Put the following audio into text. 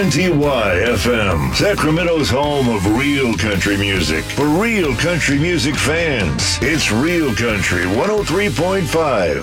WNTY FM, Sacramento's home of real country music. For real country music fans, it's Real Country 103.5.